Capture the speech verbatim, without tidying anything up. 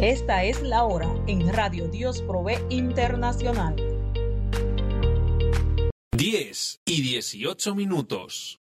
Esta es la hora en Radio Dios Provee Internacional. diez y dieciocho minutos.